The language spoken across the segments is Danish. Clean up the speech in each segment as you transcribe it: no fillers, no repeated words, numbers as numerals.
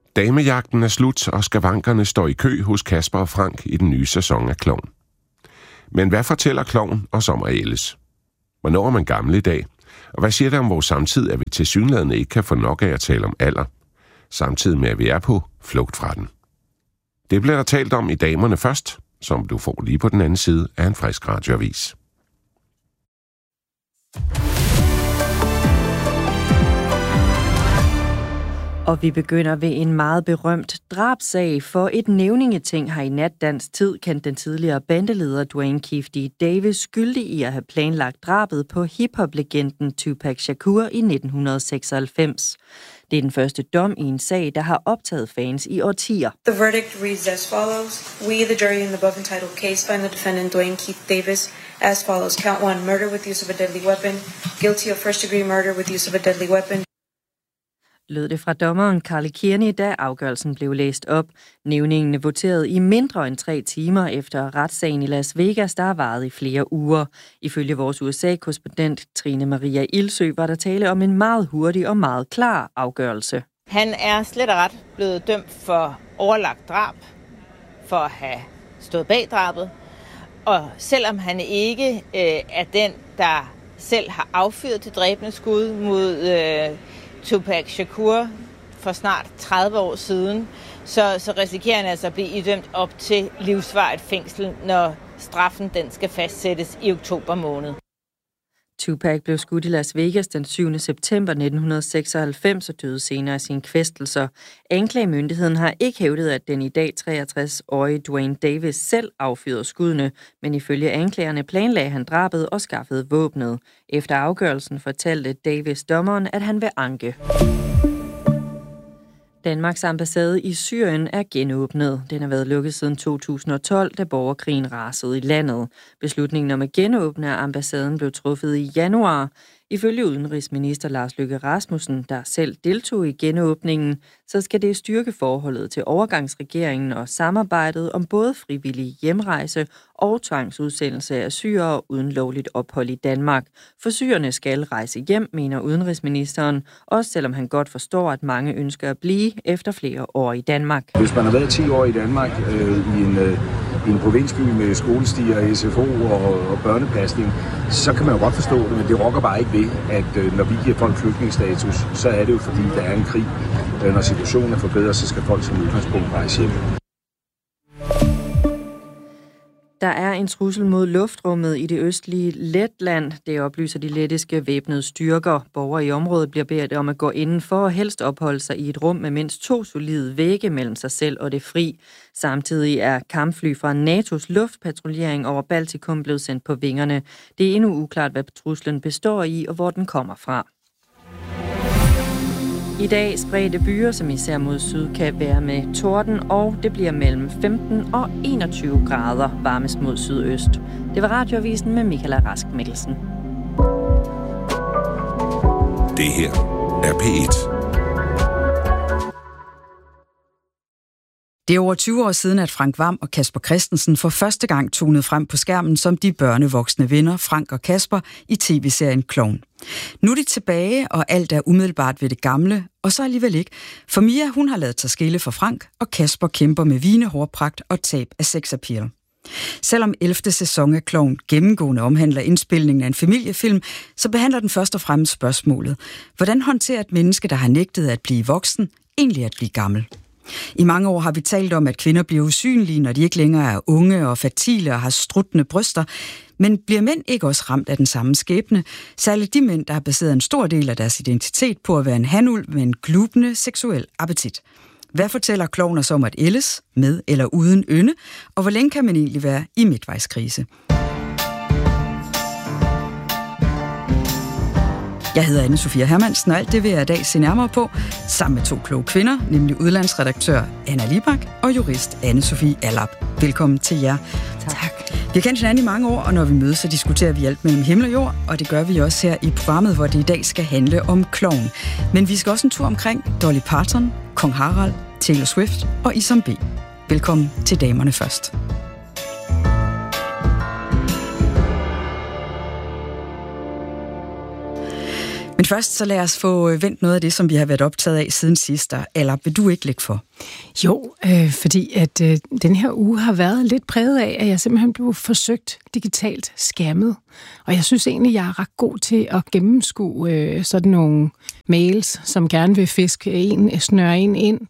Damejagten er slut, og skavankerne står i kø hos Kasper og Frank i den nye sæson af Klovn. Men hvad fortæller Klovn os om Alice? Hvornår er man gammel i dag? Og hvad siger det om vores samtid, at vi tilsyneladende ikke kan få nok af at tale om alder, samtidig med at vi er på flugt fra den? Det bliver der talt om i Damerne først, som du får lige på den anden side af en frisk radioavis. Og vi begynder ved en meget berømt drabsag, for et nævningeting har i nat dansk tid kendt den tidligere bandeleder Duane Keefe D. Davis skyldig i at have planlagt drabet på hip-hop-legenden Tupac Shakur i 1996. Det er den første dom i en sag, der har optaget fans i årtier. The verdict reads as follows. We, the jury in the above entitled case, find the defendant Duane Keefe Davis as follows. Count 1, murder with use of a deadly weapon. Guilty of first-degree murder with use of a deadly weapon. Lød det fra dommeren Carly Kearney, da afgørelsen blev læst op. Nævningene voterede i mindre end 3 timer efter retssagen i Las Vegas, der har varet i flere uger. Ifølge vores USA-korrespondent Trine Maria Ildsø var der tale om en meget hurtig og meget klar afgørelse. Han er slet og ret blevet dømt for overlagt drab, for at have stået bag drabet. Og selvom han ikke er den, der selv har affyret det dræbende skud mod Tupac Shakur for snart 30 år siden, så risikerer han altså at blive idømt op til livsvarigt fængsel, når straffen den skal fastsættes i oktober måned. Tupac blev skudt i Las Vegas den 7. september 1996 og døde senere af sine kvæstelser. Anklagemyndigheden har ikke hævdet, at den i dag 63-årige Duane Davis selv affyrede skuddene, men ifølge anklagerne planlagde han drabet og skaffede våbnet. Efter afgørelsen fortalte Davis dommeren, at han vil anke. Danmarks ambassade i Syrien er genåbnet. Den har været lukket siden 2012, da borgerkrigen rasede i landet. Beslutningen om at genåbne ambassaden blev truffet i januar. Ifølge udenrigsminister Lars Løkke Rasmussen, der selv deltog i genåbningen, så skal det styrke forholdet til overgangsregeringen og samarbejdet om både frivillig hjemrejse og tvangsudsendelse af syrere uden lovligt ophold i Danmark. For syrerne skal rejse hjem, mener udenrigsministeren, også selvom han godt forstår, at mange ønsker at blive efter flere år i Danmark. Hvis man har været 10 år i Danmark i en provinsby med skolestier, SFO og børnepasning, så kan man jo godt forstå det, men det rokker bare ikke ved, at når vi giver folk flygtningestatus, så er det jo fordi, der er en krig. Når situationen er forbedret, så skal folk som udgangspunkt rejse hjem. Der er en trussel mod luftrummet i det østlige Letland. Det oplyser de lettiske væbnede styrker. Borgere i området bliver bedt om at gå indenfor og helst opholde sig i et rum med mindst 2 solide vægge mellem sig selv og det fri. Samtidig er kampfly fra NATO's luftpatruljering over Baltikum blevet sendt på vingerne. Det er endnu uklart, hvad truslen består i og hvor den kommer fra. I dag spredte byer, som især mod syd, kan være med torden, og det bliver mellem 15 og 21 grader varmest mod sydøst. Det var Radioavisen med Michaela Rask Mikkelsen. Det her er P1. Det er over 20 år siden, at Frank Hvam og Casper Christensen for første gang tonede frem på skærmen som de børnevoksne venner Frank og Casper i tv-serien Klovn. Nu er de tilbage, og alt er umiddelbart ved det gamle, og så alligevel ikke. For Mia, hun har ladet sig skille fra Frank, og Casper kæmper med vigende hårpragt og tab af sexappeal. Selvom 11. sæson af Klovn gennemgående omhandler indspilningen af en familiefilm, så behandler den først og fremmest spørgsmålet: hvordan håndterer et menneske, der har nægtet at blive voksen, egentlig at blive gammel? I mange år har vi talt om, at kvinder bliver usynlige, når de ikke længere er unge og fertile og har struttende bryster. Men bliver mænd ikke også ramt af den samme skæbne? Særligt de mænd, der har baseret en stor del af deres identitet på at være en hanulv med en glubende seksuel appetit. Hvad fortæller Klovn os om at ældes, med eller uden ynde? Og hvor længe kan man egentlig være i midtvejskrise? Jeg hedder Anne-Sophia Hermansen, og alt det vil jeg i dag se nærmere på, sammen med 2 kloge kvinder, nemlig udlandsredaktør Anna Libak og jurist Anne-Sophie Allap. Velkommen til jer. Tak. Vi har kendt hinanden i mange år, og når vi mødes, så diskuterer vi alt mellem himmel og jord, og det gør vi også her i programmet, hvor det i dag skal handle om Klovn. Men vi skal også en tur omkring Dolly Parton, Kong Harald, Taylor Swift og Isam B. Velkommen til Damerne først. Men først så lad os få vendt noget af det, som vi har været optaget af siden sidst. Eller vil du ikke lægge for? Jo, fordi at den her uge har været lidt præget af, at jeg simpelthen blev forsøgt digitalt scammet. Og jeg synes egentlig, jeg er ret god til at gennemskue sådan nogle mails, som gerne vil snøre en ind.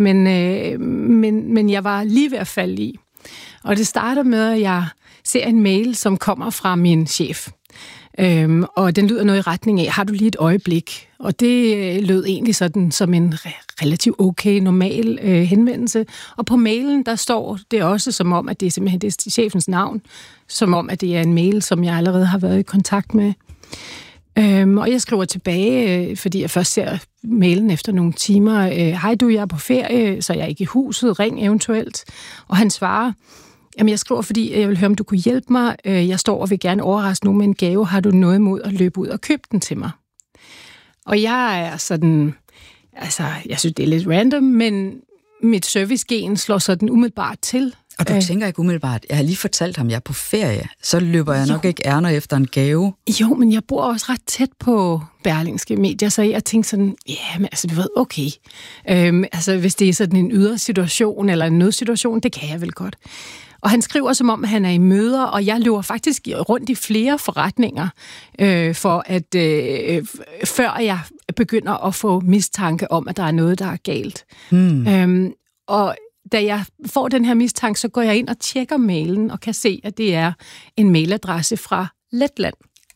Men jeg var lige ved at falde i. Og det starter med, at jeg ser en mail, som kommer fra min chef. Og den lyder noget i retning af, har du lige et øjeblik? Og det lød egentlig sådan som en relativt okay, normal henvendelse. Og på mailen, der står det også som om, at det er simpelthen det er chefens navn, som om, at det er en mail, som jeg allerede har været i kontakt med. Og jeg skriver tilbage, fordi jeg først ser mailen efter nogle timer. Hej du, jeg er på ferie, så jeg er ikke i huset, ring eventuelt. Og han svarer, jamen jeg skriver, fordi jeg vil høre, om du kunne hjælpe mig. Jeg står og vil gerne overraske nogen med en gave. Har du noget imod at løbe ud og købe den til mig? Og jeg er sådan, altså jeg synes, det er lidt random, men mit servicegen slår sådan umiddelbart til. Og du tænker ikke umiddelbart, jeg har lige fortalt ham, jeg er på ferie, så løber jeg nok ikke ærner efter en gave. Jo, men jeg bor også ret tæt på Berlingske Medier, så jeg tænkte sådan, men altså du ved, okay. Altså hvis det er sådan en ydersituation eller en nødsituation, det kan jeg vel godt. Og han skriver som om, at han er i møder, og jeg løber faktisk rundt i flere forretninger, for at før jeg begynder at få mistanke om, at der er noget, der er galt. Og da jeg får den her mistanke, så går jeg ind og tjekker mailen, og kan se, at det er en mailadresse fra Letland.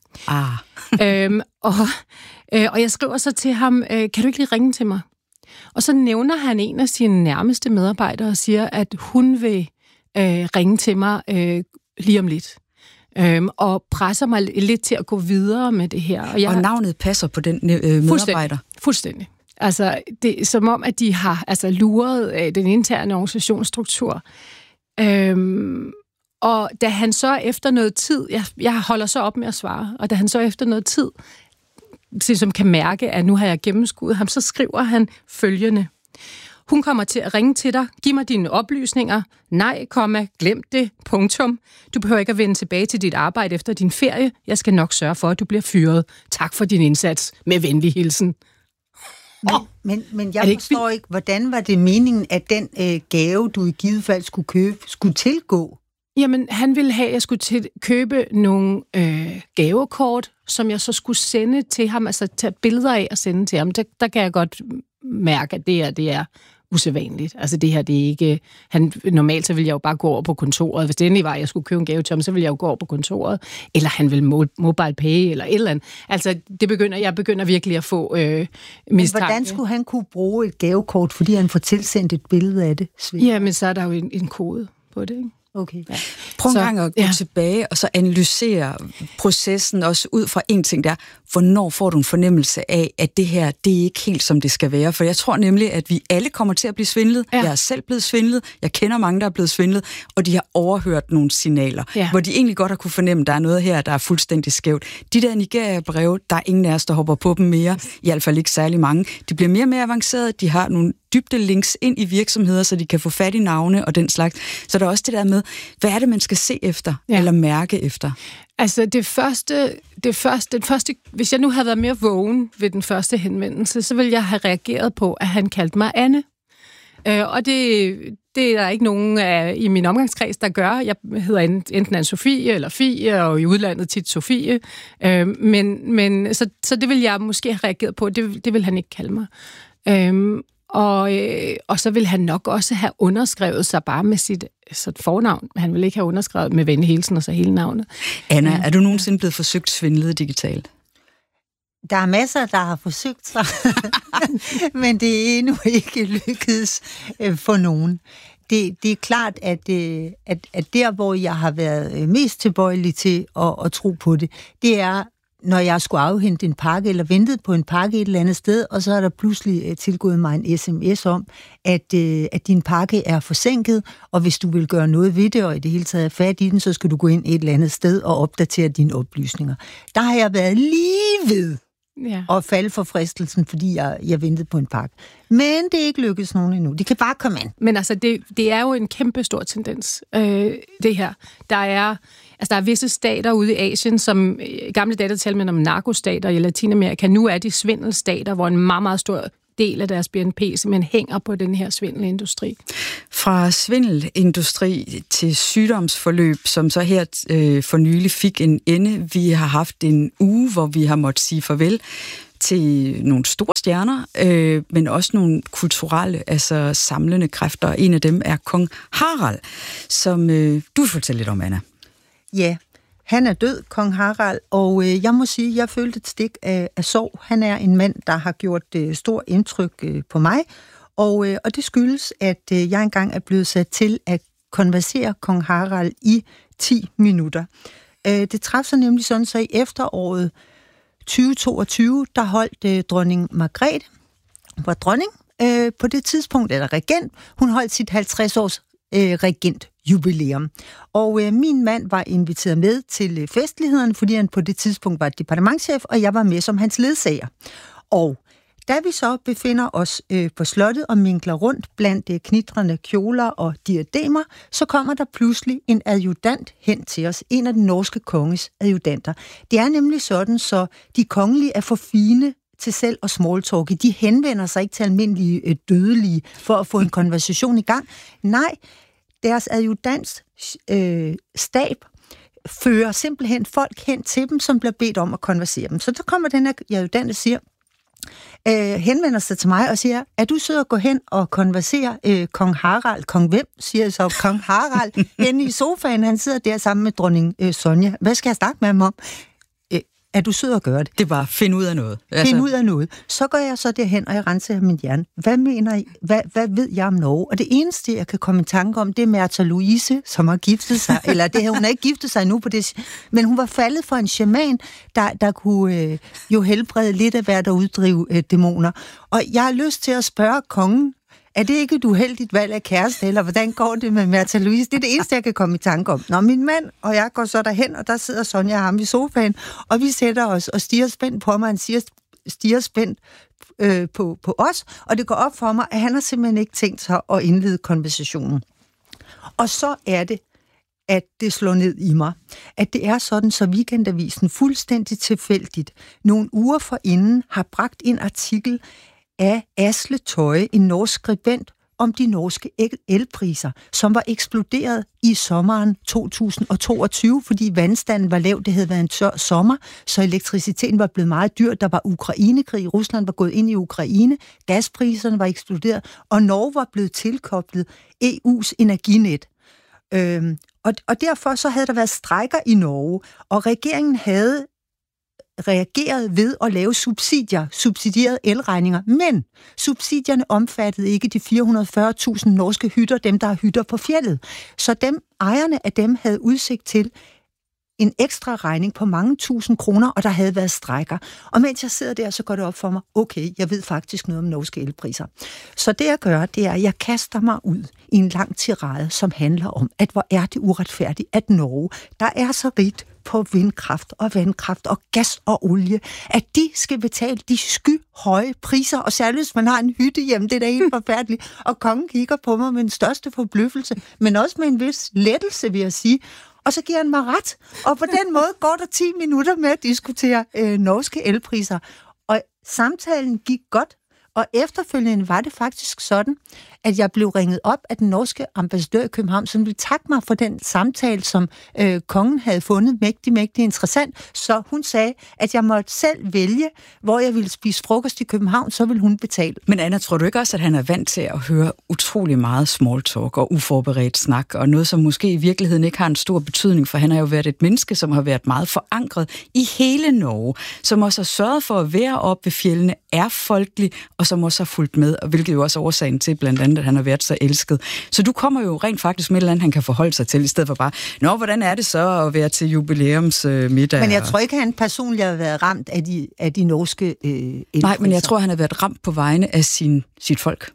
Og jeg skriver så til ham, kan du ikke lige ringe til mig? Og så nævner han en af sine nærmeste medarbejdere og siger, at hun vil ringe til mig lige om lidt. Og presser mig lidt til at gå videre med det her. Og navnet passer på den medarbejder? Fuldstændig. Altså, det er som om, at de har luret den interne organisationsstruktur. Og da han så efter noget tid, jeg holder så op med at svare, og da han så efter noget tid, som kan mærke, at nu har jeg gennemskuet ham, så skriver han følgende. Hun kommer til at ringe til dig. Giv mig dine oplysninger. Nej, glem det. Punktum. Du behøver ikke at vende tilbage til dit arbejde efter din ferie. Jeg skal nok sørge for, at du bliver fyret. Tak for din indsats. Med venlig hilsen. Men jeg forstår ikke, hvordan var det meningen, at den gave, du i givet fald skulle købe, skulle tilgå? Jamen, han ville have, at jeg skulle købe nogle gavekort, som jeg så skulle sende til ham, altså tage billeder af og sende til ham. Der kan jeg godt mærke, at det er usædvanligt. Altså det her, det er ikke... Normalt så ville jeg jo bare gå over på kontoret. Hvis det endelig var, at jeg skulle købe en gave til ham, så ville jeg jo gå over på kontoret. Eller han ville mobile pay, eller et eller andet. Altså jeg begynder virkelig at få mistanke. Men hvordan skulle han kunne bruge et gavekort, fordi han får tilsendt et billede af det? Jamen, så er der jo en kode på det, ikke? Okay. Ja. Prøv en gang at gå tilbage og så analysere processen også ud fra en ting der. Hvornår får du en fornemmelse af, at det her, det er ikke helt som det skal være? For jeg tror nemlig, at vi alle kommer til at blive svindlet. Ja. Jeg er selv blevet svindlet. Jeg kender mange, der er blevet svindlet. Og de har overhørt nogle signaler, hvor de egentlig godt har kunne fornemme, at der er noget her, der er fuldstændig skævt. De der Nigeria-breve, der er ingen af os, der hopper på dem mere. I hvert fald ikke særlig mange. De bliver mere og mere avancerede. De har nogle dybde links ind i virksomheder, så de kan få fat i navne og den slags. Så der er også det der med, hvad er det, man skal se efter, eller mærke efter? Altså det første, hvis jeg nu havde været mere vågen ved den første henvendelse, så ville jeg have reageret på, at han kaldte mig Anne. Og det er der ikke nogen i min omgangskreds, der gør. Jeg hedder enten Anne-Sophie eller Fie, og i udlandet tit Sofie. Så det vil jeg måske have reageret på. Det vil han ikke kalde mig. Og så vil han nok også have underskrevet sig bare med sit fornavn. Han vil ikke have underskrevet med venlig hilsen og så hele navnet. Anna, er du nogensinde blevet forsøgt svindlet digitalt? Der er masser, der har forsøgt sig, men det er endnu ikke lykkedes for nogen. Det er klart, at der, hvor jeg har været mest tilbøjelig til at tro på det, det er, når jeg skulle afhente en pakke, eller ventet på en pakke et eller andet sted, og så er der pludselig tilgået mig en sms om, at din pakke er forsinket, og hvis du vil gøre noget ved det, og i det hele taget fat i den, så skal du gå ind et eller andet sted og opdatere dine oplysninger. Der har jeg været lige ved og falde for fristelsen, fordi jeg ventede på en pakke. Men det er ikke lykkedes nogen endnu. De kan bare komme an. Men altså, det er jo en kæmpe stor tendens, det her. Der er visse stater ude i Asien, som gamle data talte man om narkostater i Latinamerika. Nu er de svindelstater, hvor en meget, meget stor del af deres BNP simpelthen hænger på den her svindelindustri. Fra svindelindustri til sygdomsforløb, som så her for nylig fik en ende. Vi har haft en uge, hvor vi har måttet sige farvel til nogle store stjerner, men også nogle kulturelle, altså samlende kræfter. En af dem er kong Harald, som du vil fortælle lidt om, Anna. Ja, han er død, kong Harald, og jeg må sige, at jeg følte et stik af sorg. Han er en mand, der har gjort stor indtryk på mig, og det skyldes, at jeg engang er blevet sat til at konversere kong Harald i 10 minutter. Det træffede sig nemlig sådan, så i efteråret 2022, der holdt dronning Margrethe, var dronning på det tidspunkt, eller regent, hun holdt sit 50-års regentjubilæum. Og min mand var inviteret med til festlighederne, fordi han på det tidspunkt var departementschef, og jeg var med som hans ledsager. Og da vi så befinder os på slottet og minkler rundt blandt knitrende kjoler og diademer, så kommer der pludselig en adjutant hen til os, en af den norske konges adjutanter. Det er nemlig sådan, så de kongelige er for fine til selv og smalltalke. De henvender sig ikke til almindelige dødelige for at få en konversation i gang. Nej, deres adjutants stab fører simpelthen folk hen til dem, som bliver bedt om at konversere dem. Så der kommer den her adjutant og siger, henvender sig til mig og siger, er du sød at gå hen og konversere kong Harald? Kong hvem? Siger jeg så. Kong Harald henne i sofaen. Han sidder der sammen med dronning Sonja. Hvad skal jeg snakke med ham om? Er du sød at gøre det? Det var finde ud af noget. Finde ud af noget. Så går jeg så derhen, og jeg renser min hjerne. Hvad mener I? Hvad ved jeg om Norge? Og det eneste, jeg kan komme i tanke om, det er Märtha Louise, som har giftet sig. Eller det her, hun har ikke giftet sig endnu på det. Men hun var faldet for en shaman, der kunne jo helbrede lidt af hvert og uddrive dæmoner. Og jeg har lyst til at spørge kongen, er det ikke et uheldigt valg af kæreste, eller hvordan går det med Märtha Louise? Det er det eneste, jeg kan komme i tanke om. Når min mand og jeg går så derhen, og der sidder Sonja og ham i sofaen, og vi sætter os og stiger spændt på mig, han stiger spændt på os, og det går op for mig, at han har simpelthen ikke tænkt sig at indlede konversationen. Og så er det, at det slår ned i mig. At det er sådan, så Weekendavisen fuldstændig tilfældigt nogle uger forinden har bragt en artikel af Asle Tøje, en norsk skribent, om de norske elpriser, som var eksploderet i sommeren 2022, fordi vandstanden var lav, det havde været en tør sommer, så elektriciteten var blevet meget dyr. Der var Ukrainekrig, Rusland var gået ind i Ukraine, gaspriserne var eksploderet, og Norge var blevet tilkoblet EU's energinet. Og derfor så havde der været strejker i Norge, og regeringen havde reageret ved at lave subsidierede elregninger, men subsidierne omfattede ikke de 440.000 norske hytter, dem der har hytter på fjeldet. Så ejerne af dem havde udsigt til en ekstra regning på mange tusind kroner, og der havde været strejker. Og mens jeg sidder der, så går det op for mig, okay, jeg ved faktisk noget om norske elpriser. Så det jeg gør, det er, at jeg kaster mig ud i en lang tirade, som handler om, at hvor er det uretfærdigt, at Norge, der er så rigt på vindkraft og vandkraft og gas og olie, at de skal betale de skyhøje priser, og særligt hvis man har en hytte hjemme, det er da helt forfærdeligt. Og kongen kigger på mig med den største forbløffelse, men også med en vis lettelse, vil jeg sige. Og så giver han mig ret. Og på den måde går der 10 minutter med at diskutere norske elpriser. Og samtalen gik godt. Og efterfølgende var det faktisk sådan, at jeg blev ringet op af den norske ambassadør i København, som ville takke mig for den samtale, som kongen havde fundet mægtig interessant. Så hun sagde, at jeg måtte selv vælge, hvor jeg ville spise frokost i København, så ville hun betale. Men Anna, tror du ikke også, at han er vant til at høre utrolig meget small talk og uforberedt snak, og noget, som måske i virkeligheden ikke har en stor betydning, for han har jo været et menneske, som har været meget forankret i hele Norge, som også har sørget for at være oppe ved fjellene, er folkelig, og som også har fulgt med, og hvilket jo også er årsagen til, blandt andet, at han har været så elsket. Så du kommer jo rent faktisk med et eller andet, han kan forholde sig til, i stedet for bare, hvordan er det så at være til jubilæumsmiddag? Men jeg tror ikke, at han personligt har været ramt af de norske elpriser. Nej, men jeg tror, han har været ramt på vegne af sit folk.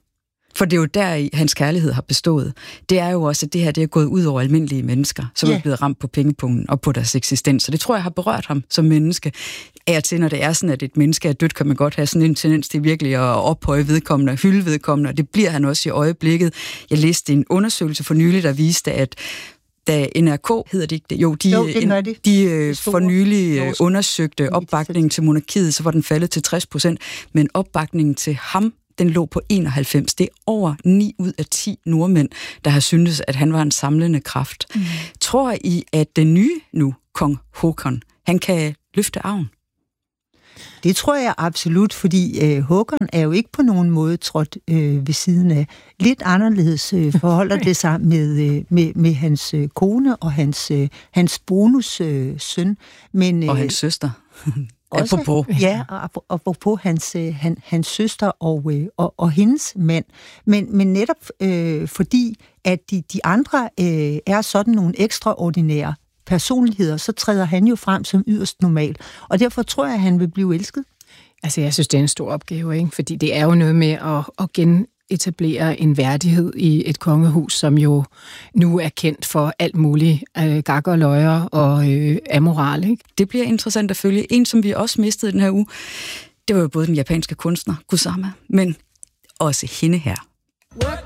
For det er jo der, hans kærlighed har bestået. Det er jo også, at det her det er gået ud over almindelige mennesker, som er blevet ramt på pengepungen og på deres eksistens. Så det tror jeg har berørt ham som menneske. Af til, når det er sådan, at et menneske er dødt, kan man godt have sådan en tendens til virkelig at ophøje vedkommende og hylde vedkommende, og det bliver han også i øjeblikket. Jeg læste en undersøgelse for nylig, der viste, at da NRK, hedder det ikke det? Jo, de for nylig undersøgte opbakningen til monarkiet, så var den faldet til 60%, men opbakningen til ham, den lå på 91. Det er over 9 ud af 10 nordmænd, der har syntes, at han var en samlende kraft. Tror I, at den nye nu, kong Håkon, han kan løfte arven? Det tror jeg absolut, fordi Håkon er jo ikke på nogen måde trådt ved siden af. Lidt anderledes forholder det sig med hans kone og hans bonussøn. Og hans søster. Også, apropos. Ja, og apropos hans søster og hendes mand. Men netop fordi, at de andre er sådan nogle ekstraordinære personligheder, så træder han jo frem som yderst normal. Og derfor tror jeg, at han vil blive elsket. Altså, jeg synes, det er en stor opgave, ikke? Fordi det er jo noget med at genetablere en værdighed i et kongehus, som jo nu er kendt for alt muligt gak og løjer og amoral, ikke? Det bliver interessant at følge. En, som vi også mistede den her uge, det var jo både den japanske kunstner Kusama, men også hende her.